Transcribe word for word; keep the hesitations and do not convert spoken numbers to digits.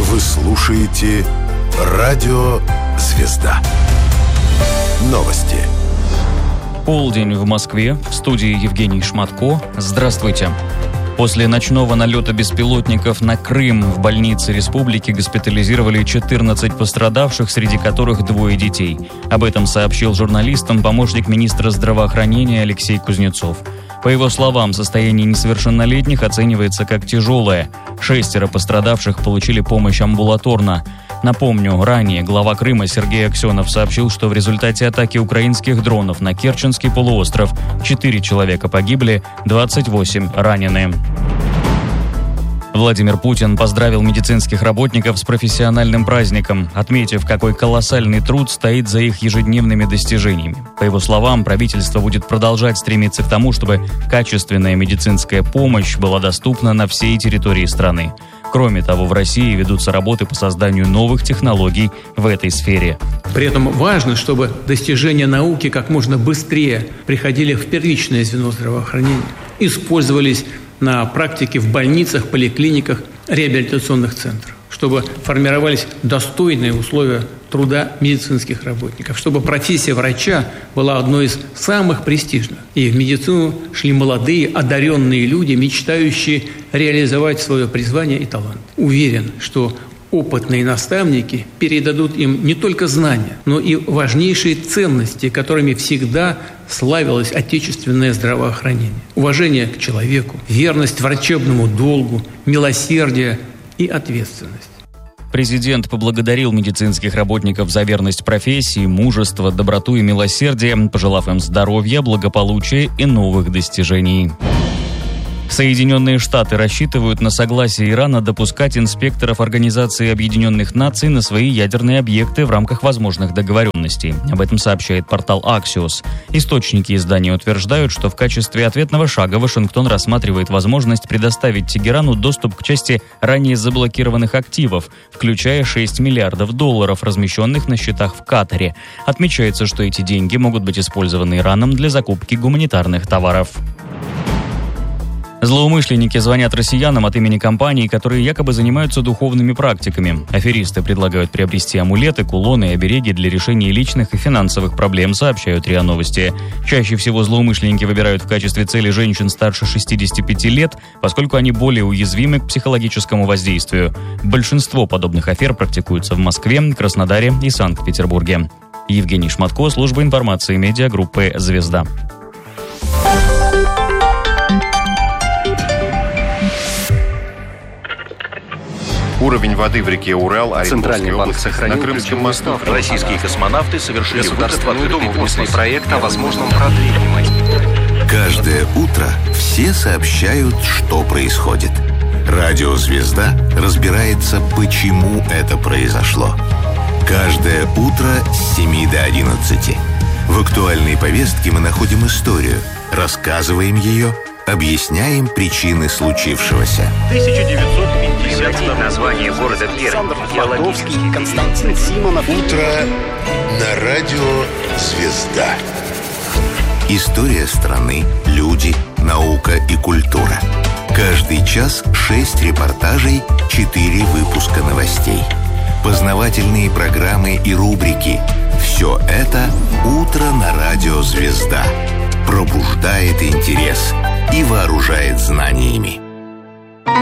Вы слушаете Радио «Звезда». Новости. Полдень в Москве. В студии Евгений Шматко. Здравствуйте. После ночного налета беспилотников на Крым в больнице республики госпитализировали четырнадцать пострадавших, среди которых двое детей. Об этом сообщил журналистам помощник министра здравоохранения Алексей Кузнецов. По его словам, состояние несовершеннолетних оценивается как тяжелое. Шестеро пострадавших получили помощь амбулаторно. Напомню, ранее глава Крыма Сергей Аксенов сообщил, что в результате атаки украинских дронов на Керченский полуостров четыре человека погибли, двадцать восемь ранены. Владимир Путин поздравил медицинских работников с профессиональным праздником, отметив, какой колоссальный труд стоит за их ежедневными достижениями. По его словам, правительство будет продолжать стремиться к тому, чтобы качественная медицинская помощь была доступна на всей территории страны. Кроме того, в России ведутся работы по созданию новых технологий в этой сфере. При этом важно, чтобы достижения науки как можно быстрее приходили в первичное звено здравоохранения, использовались на практике в больницах, поликлиниках, реабилитационных центрах, чтобы формировались достойные условия труда медицинских работников, чтобы профессия врача была одной из самых престижных. И в медицину шли молодые, одаренные люди, мечтающие реализовать свое призвание и талант. Уверен, что опытные наставники передадут им не только знания, но и важнейшие ценности, которыми всегда славилось отечественное здравоохранение. Уважение к человеку, верность врачебному долгу, милосердие и ответственность. Президент поблагодарил медицинских работников за верность профессии, мужество, доброту и милосердие, пожелав им здоровья, благополучия и новых достижений. Соединенные Штаты рассчитывают на согласие Ирана допускать инспекторов Организации Объединенных Наций на свои ядерные объекты в рамках возможных договоренностей. Об этом сообщает портал Axios. Источники издания утверждают, что в качестве ответного шага Вашингтон рассматривает возможность предоставить Тегерану доступ к части ранее заблокированных активов, включая шесть миллиардов долларов, размещенных на счетах в Катаре. Отмечается, что эти деньги могут быть использованы Ираном для закупки гуманитарных товаров. Злоумышленники звонят россиянам от имени компаний, которые якобы занимаются духовными практиками. Аферисты предлагают приобрести амулеты, кулоны и обереги для решения личных и финансовых проблем, сообщают РИА Новости. Чаще всего злоумышленники выбирают в качестве цели женщин старше шестидесяти пяти лет, поскольку они более уязвимы к психологическому воздействию. Большинство подобных афер практикуются в Москве, Краснодаре и Санкт-Петербурге. Евгений Шматко, служба информации медиагруппы «Звезда». Уровень воды в реке Урал, Центральный банк сохранил на Крымском мосту. Российские космонавты совершили Государственную Думу выкупный проект о возможном продлении. Каждое утро все сообщают, что происходит. Радио «Звезда» разбирается, почему это произошло. Каждое утро с семи до одиннадцати. В актуальной повестке мы находим историю, рассказываем ее, объясняем причины случившегося. тысяча девятьсот пятьдесят название города Пермь. Геологический, Константин Симонов. Утро на радио «Звезда». История страны, люди, наука и культура. Каждый час шесть репортажей, четыре выпуска новостей. Познавательные программы и рубрики. Все это «Утро на радио «Звезда». Пробуждает интерес и вооружает знаниями.